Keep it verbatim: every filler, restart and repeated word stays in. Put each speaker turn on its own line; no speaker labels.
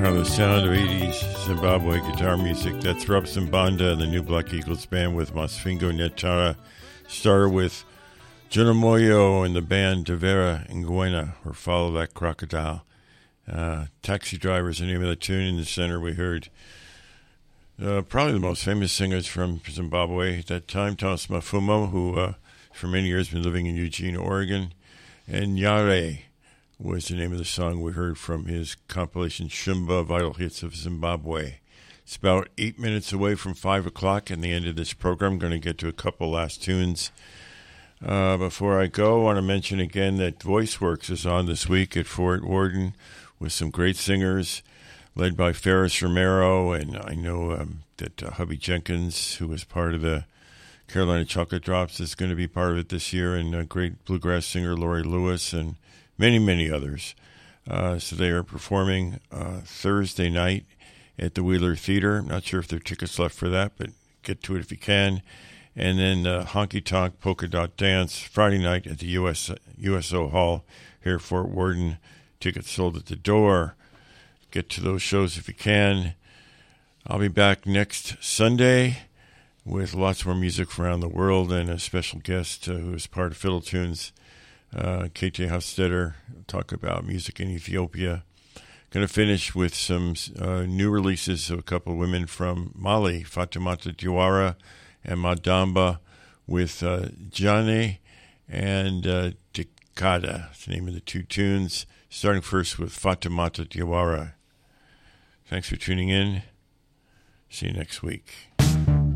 how the sound of eighties Zimbabwe guitar music. That's Robson Banda and the New Black Eagles Band with Masvingo Nyachara. Started with Junamoyo and the band Devera Ngwena, or Follow That Crocodile. Uh, Taxi Driver is the name of the tune. In the center we heard uh, probably the most famous singers from Zimbabwe at that time, Thomas Mafumo, who uh, for many years been living in Eugene, Oregon, and Yare was the name of the song we heard from his compilation Shumba Vital Hits of Zimbabwe. It's about eight minutes away from five o'clock and the end of this program. I'm going to get to a couple last tunes. Uh, before I go, I want to mention again that VoiceWorks is on this week at Fort Worden with some great singers led by Ferris Romero, and I know um, that uh, Hubby Jenkins, who was part of the Carolina Chocolate Drops, is going to be part of it this year, and a great bluegrass singer Lori Lewis, and many, many others. Uh, so they are performing uh, Thursday night at the Wheeler Theater. I'm not sure if there are tickets left for that, but get to it if you can. And then uh, Honky Tonk Polka Dot Dance Friday night at the U S U S O Hall here at Fort Worden. Tickets sold at the door. Get to those shows if you can. I'll be back next Sunday with lots more music from around the world and a special guest uh, who is part of Fiddle Tunes. Uh, K T Hofstetter, talk about music in Ethiopia. Going to finish with some uh, new releases of a couple of women from Mali, Fatimata Diawara and Madamba, with uh, Jane and uh, Dikada. It's the name of the two tunes, starting first with Fatimata Diawara. Thanks for tuning in. See you next week.